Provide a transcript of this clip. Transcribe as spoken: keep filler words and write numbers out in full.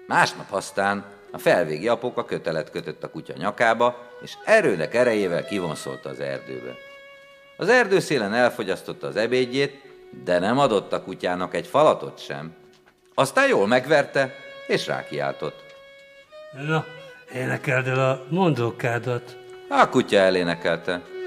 Másnap aztán a felvégi apóka kötelet kötött a kutya nyakába, és erőnek erejével kivonszolta az erdőbe. Az erdőszélen elfogyasztotta az ebédjét, de nem adott a kutyának egy falatot sem. Aztán jól megverte, és rákiáltott. Na, énekeld el a mondókádat. A kutya elénekelte.